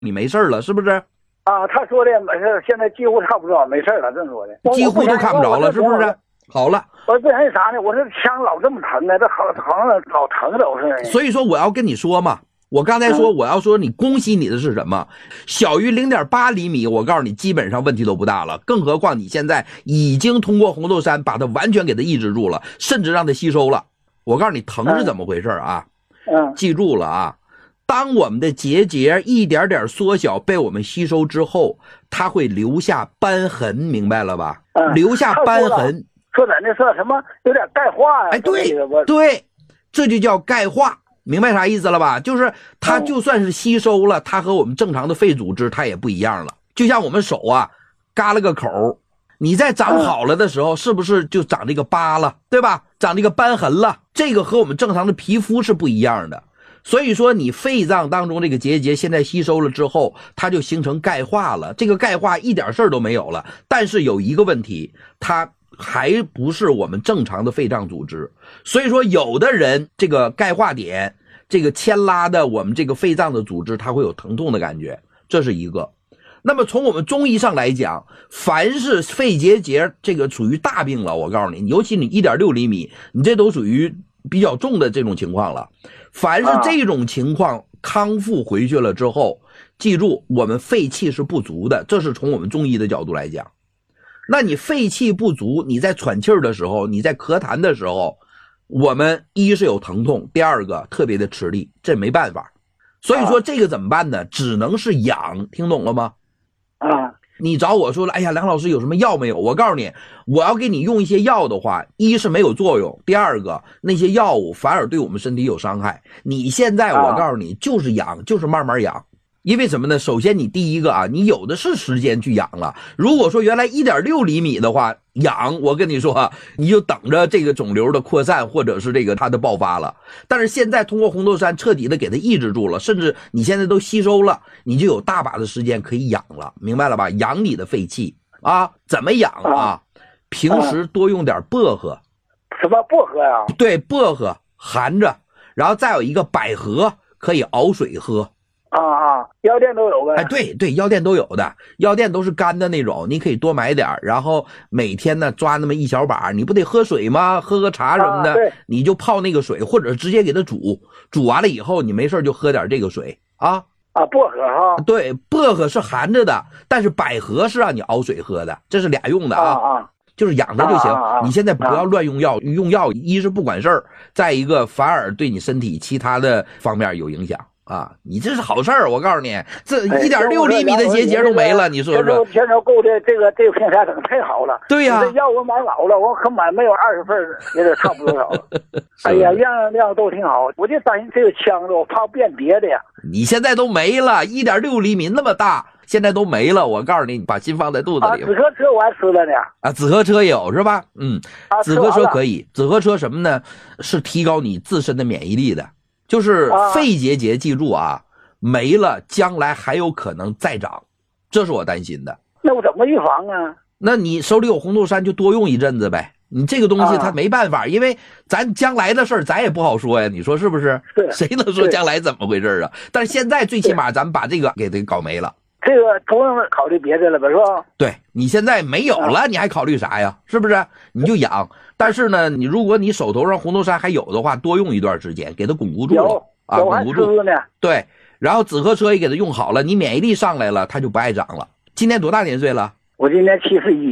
你没事了，是不是？ 啊，他说的没事，现在几乎差不多没事了，这么说的。 几乎都看不着了，是不是？好了， 我不然啥呢？我这枪老这么疼啊，这好像老疼都是。 所以说我要跟你说嘛，我刚才说我要说你恭喜你的是什么？小于0.8厘米，我告诉你基本上问题都不大了，更何况你现在已经通过红豆杉把它完全给它抑制住了，甚至让它吸收了。我告诉你疼是怎么回事啊？记住了啊。当我们的结节一点点缩小被我们吸收之后，它会留下瘢痕，明白了吧？留下瘢痕。 说咱这说什么有点钙化呀？ 哎，对，这就叫钙化，明白啥意思了吧？就是它就算是吸收了，它和我们正常的肺组织它也不一样了。就像我们手啊，嘎了个口，你在长好了的时候，是不是就长这个疤了，对吧？长这个瘢痕了，这个和我们正常的皮肤是不一样的。所以说你肺脏当中这个结节现在吸收了之后，它就形成钙化了，这个钙化一点事儿都没有了。但是有一个问题，它还不是我们正常的肺脏组织，所以说有的人这个钙化点这个牵拉的我们这个肺脏的组织，它会有疼痛的感觉，这是一个。那么从我们中医上来讲，凡是肺结节这个属于大病了，我告诉你，尤其你 1.6 厘米，你这都属于比较重的这种情况了。凡是这种情况康复回去了之后，记住我们肺气是不足的，这是从我们中医的角度来讲。那你肺气不足，你在喘气儿的时候，你在咳痰的时候，我们一是有疼痛，第二个特别的吃力，这没办法。所以说这个怎么办呢？只能是养，听懂了吗？你找我说了，哎呀，梁老师有什么药没有？我告诉你，我要给你用一些药的话，一是没有作用，第二个那些药物反而对我们身体有伤害。你现在我告诉你，就是养，就是慢慢养。因为什么呢？首先你第一个啊，你有的是时间去养了。如果说原来 1.6 厘米的话，养，我跟你说，你就等着这个肿瘤的扩散或者是这个它的爆发了。但是现在通过红豆杉彻底的给它抑制住了，甚至你现在都吸收了，你就有大把的时间可以养了，明白了吧？养你的肺气啊，怎么养啊？平时多用点薄荷。 什么薄荷呀？ 对，薄荷含着，然后再有一个百合，可以熬水喝。 药店都有呗。 哎，对，药店都有的，药店都是干的那种，你可以多买点，然后每天呢抓那么一小把，你不得喝水吗？喝茶什么的，你就泡那个水，或者直接给它煮完了以后，你没事就喝点这个水啊。 薄荷哈。 对，薄荷是含着的，但是百合是让你熬水喝的，这是俩用的啊。就是养着就行，你现在不要乱用药，用药一是不管事儿，再一个反而对你身体其他的方面有影响。你这是好事儿，我告诉你，这 1.6 厘米的结节都没了，你说说。 天朝购的这个平台整太好了。 对呀， 这药我买老了，我可买没有20份也得差不多少了。哎呀，样都挺好，我就担心这个枪子，我怕变别的呀。 你现在都没了，1.6 厘米那么大，现在都没了。我告诉你，你把心放在肚子里。 紫河车我还吃了呢。 紫河车有是吧？紫河车可以。紫河车什么呢？是提高你自身的免疫力的。就是肺结节，记住啊，没了将来还有可能再长，这是我担心的。 那我怎么预防啊？ 那你手里有红豆杉就多用一阵子呗。你这个东西它没办法，因为咱将来的事儿咱也不好说呀，你说是不是？谁能说将来怎么回事啊？但是现在最起码咱们把这个给它搞没了。 这个不用考虑别的了吧，是吧？ 对，你现在没有了，你还考虑啥呀？是不是？你就养。但是呢，如果你手头上红豆杉还有的话，多用一段时间，给它巩固住了巩固住呢。 对，然后紫河车也给它用好了，你免疫力上来了，它就不爱长了。今年多大年岁了？ 我今年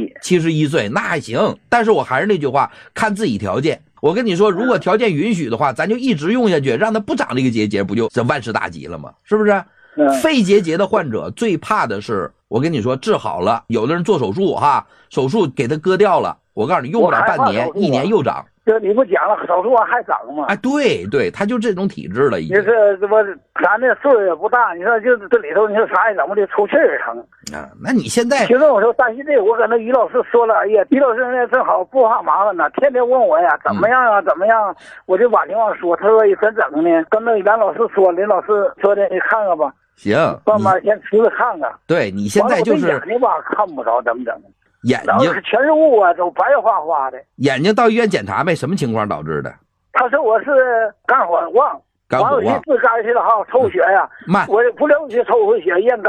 71 岁，那还行。但是我还是那句话，看自己条件。我跟你说，如果条件允许的话，咱就一直用下去，让它不长这个结节，不就这万事大吉了吗？是不是？肺结节的患者最怕的是，我跟你说，治好了，有的人做手术手术给它割掉了，我告诉你，用不了半年1年又长。 这你不讲了，手术还长吗？ 对，他就这种体质了已经。 你说这不，咱这岁数也不大，你说就这里头，你说啥也怎么的，出气儿疼那你现在其实我说担心这个，我跟那于老师说了，哎呀，于老师那正好不怕麻烦呢，天天问我呀，怎么样啊，怎么样？我就把情况说，他说怎整呢？跟那梁老师说，林老师说的，你看看吧。 行， 慢慢先吃着看看。 对，你现在就是眼睛吧看不着，怎么整？ 眼睛全是雾啊，都白花花的。 眼睛到医院检查没？什么情况导致的？ 他说我是肝火旺。 肝完有火旺些治肝去了哈，抽血呀， 慢。 我不了解抽回血验肝